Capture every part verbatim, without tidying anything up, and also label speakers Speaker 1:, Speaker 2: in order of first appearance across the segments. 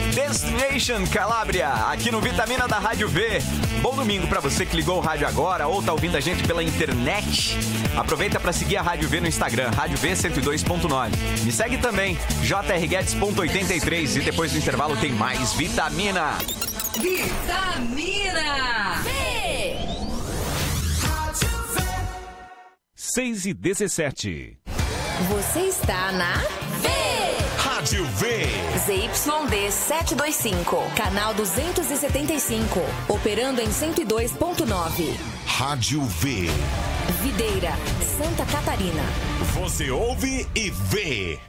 Speaker 1: Destination Calabria, aqui no Vitamina da Rádio V. Bom domingo pra você que ligou o rádio agora ou tá ouvindo a gente pela internet. Aproveita pra seguir a Rádio V no Instagram, Rádio V cento e dois ponto nove. Me segue também, j r guedes ponto oitenta e três, e depois do intervalo tem mais Vitamina.
Speaker 2: Vitamina V.
Speaker 3: seis e dezessete.
Speaker 2: Você está na V.
Speaker 3: Rádio V.
Speaker 2: Z Y D setecentos e vinte e cinco, canal duzentos e setenta e cinco, operando em cento e dois ponto nove.
Speaker 3: Rádio V.
Speaker 2: Videira, Santa Catarina.
Speaker 3: Você ouve e vê.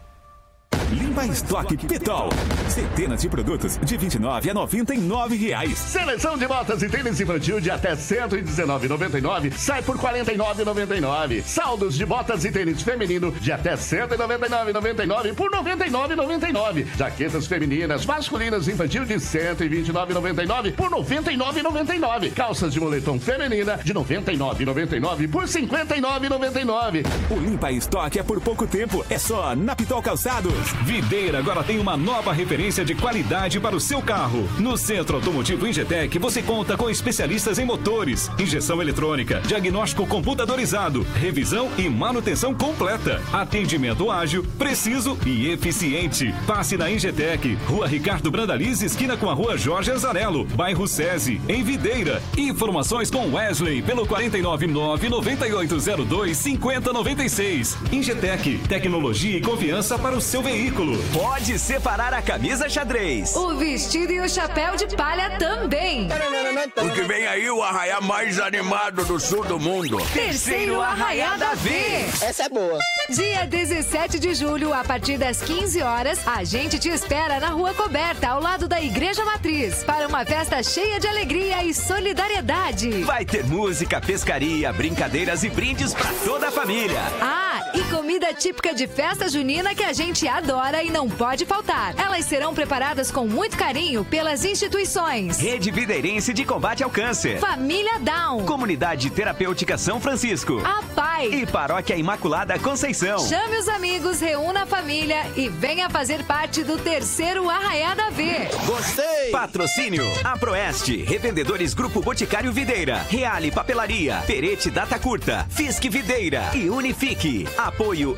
Speaker 3: Limpa Estoque Pitol. Centenas de produtos de vinte e nove a noventa e nove reais.
Speaker 4: Seleção de botas e tênis infantil de até cento e dezenove reais e noventa e nove centavos sai por quarenta e nove reais e noventa e nove centavos. Saldos de botas e tênis feminino de até cento e noventa e nove reais e noventa e nove centavos por noventa e nove reais e noventa e nove centavos. Jaquetas femininas, masculinas infantil de cento e vinte e nove reais e noventa e nove centavos por noventa e nove reais e noventa e nove centavos. Calças de moletom feminina de noventa e nove reais e noventa e nove centavos por cinquenta e nove reais e noventa e nove centavos.
Speaker 3: O Limpa Estoque é por pouco tempo. É só na Pitol Calçados. Videira agora tem uma nova referência de qualidade para o seu carro. No Centro Automotivo Ingetec, você conta com especialistas em motores, injeção eletrônica, diagnóstico computadorizado, revisão e manutenção completa. Atendimento ágil, preciso e eficiente. Passe na Ingetec, Rua Ricardo Brandaliz, esquina com a Rua Jorge Azarello, bairro SESI, em Videira. Informações com Wesley pelo quatro nove nove, nove oito zero dois, cinco zero nove seis. Ingetec, tecnologia e confiança para o seu veículo.
Speaker 1: Pode separar a camisa xadrez,
Speaker 5: o vestido e o chapéu de palha também.
Speaker 6: Porque vem aí o arraiá mais animado do sul do mundo.
Speaker 5: Terceiro Arraiá da V.
Speaker 7: Essa é boa.
Speaker 5: Dia dezessete de julho, a partir das quinze horas, a gente te espera na Rua Coberta, ao lado da Igreja Matriz, para uma festa cheia de alegria e solidariedade.
Speaker 1: Vai ter música, pescaria, brincadeiras e brindes pra toda a família.
Speaker 5: Ah, e comida típica de festa junina que a gente adora e não pode faltar. Elas serão preparadas com muito carinho pelas instituições
Speaker 1: Rede Videirense de Combate ao Câncer,
Speaker 5: Família Down,
Speaker 1: Comunidade Terapêutica São Francisco,
Speaker 5: A Pai
Speaker 1: e Paróquia Imaculada Conceição.
Speaker 5: Chame os amigos, reúna a família e venha fazer parte do terceiro Arraiá da V.
Speaker 7: Gostei!
Speaker 1: Patrocínio: Aproeste, Revendedores Grupo Boticário Videira, Reale Papelaria, Perete Data Curta, Fisque Videira e Unifique. Apoio